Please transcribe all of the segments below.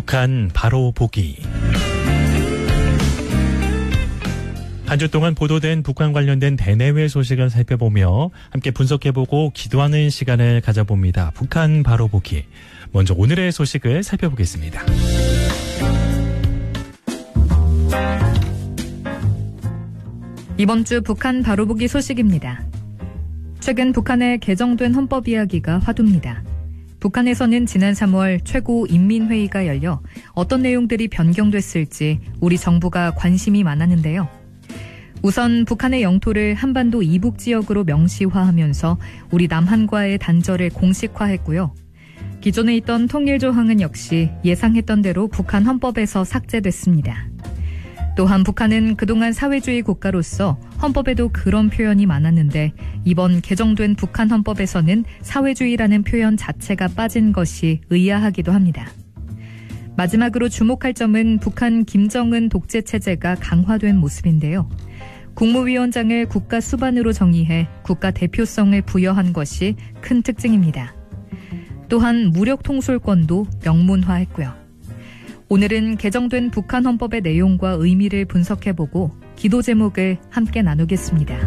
북한 바로 보기. 한 주 동안 보도된 북한 관련된 대내외 소식을 살펴보며 함께 분석해보고 기도하는 시간을 가져봅니다. 북한 바로 보기. 먼저 오늘의 소식을 살펴보겠습니다. 이번 주 북한 바로 보기 소식입니다. 최근 북한의 개정된 헌법 이야기가 화두입니다. 북한에서는 지난 3월 최고인민회의가 열려 어떤 내용들이 변경됐을지 우리 정부가 관심이 많았는데요. 우선 북한의 영토를 한반도 이북 지역으로 명시화하면서 우리 남한과의 단절을 공식화했고요. 기존에 있던 통일조항은 역시 예상했던 대로 북한 헌법에서 삭제됐습니다. 또한 북한은 그동안 사회주의 국가로서 헌법에도 그런 표현이 많았는데 이번 개정된 북한 헌법에서는 사회주의라는 표현 자체가 빠진 것이 의아하기도 합니다. 마지막으로 주목할 점은 북한 김정은 독재 체제가 강화된 모습인데요. 국무위원장을 국가 수반으로 정의해 국가 대표성을 부여한 것이 큰 특징입니다. 또한 무력 통솔권도 명문화했고요. 오늘은 개정된 북한 헌법의 내용과 의미를 분석해보고 기도 제목을 함께 나누겠습니다.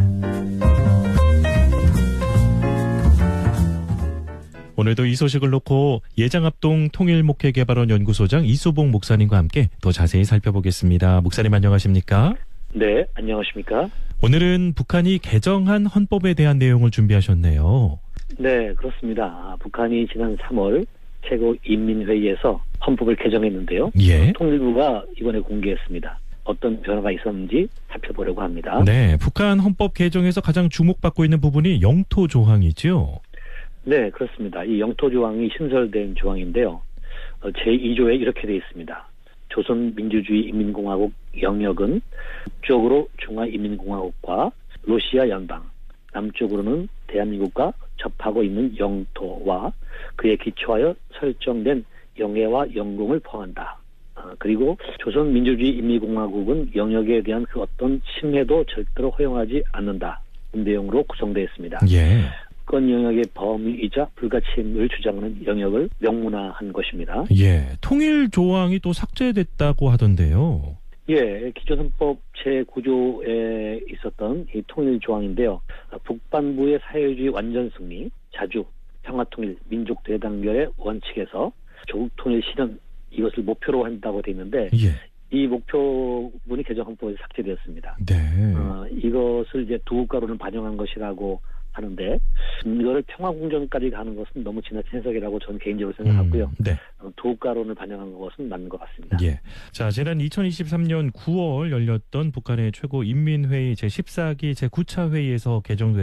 오늘도 이 소식을 놓고 예장합동 통일목회개발원 연구소장 이수봉 목사님과 함께 더 자세히 살펴보겠습니다. 목사님 안녕하십니까? 네, 안녕하십니까? 오늘은 북한이 개정한 헌법에 대한 내용을 준비하셨네요. 네, 그렇습니다. 북한이 지난 3월 최고인민회의에서 헌법을 개정했는데요. 예. 통일부가 이번에 공개했습니다. 어떤 변화가 있었는지 살펴보려고 합니다. 네, 북한 헌법 개정에서 가장 주목받고 있는 부분이 영토 조항이죠. 네, 그렇습니다. 이 영토 조항이 신설된 조항인데요. 제2조에 이렇게 되어 있습니다. 조선민주주의 인민공화국 영역은 북쪽으로 중화인민공화국과 러시아 연방, 남쪽으로는 대한민국과 접하고 있는 영토와 그에 기초하여 설정된 영해와 영공을 포함한다. 그리고 조선민주주의 인민공화국은 영역에 대한 그 어떤 침해도 절대로 허용하지 않는다. 이 내용으로 구성되어 있습니다. 예. 권 영역의 범위이자 불가침을 주장하는 영역을 명문화한 것입니다. 예, 통일 조항이 또 삭제됐다고 하던데요. 예, 기존 헌법 제9조에 있었던 이 통일 조항인데요. 북반부의 사회주의 완전 승리, 자주, 평화통일, 민족 대단결의 원칙에서 조국 통일 실현 이것을 목표로 한다고 되어 있는데 예. 이 목표문이 개정 헌법에 삭제되었습니다. 네. 이것을 이제 두 국가로는 반영한 것이라고 하는데 이거를 평화공정까지 가는 것은 너무 지나친 해석이라고 저는 개인적으로 생각하고요. 네. 두 국가론을 반영한 것은 맞는 것 같습니다. 예. 자, 지난 2023년 9월 열렸던 북한의 최고인민회의 제14기 제9차 회의에서 개정된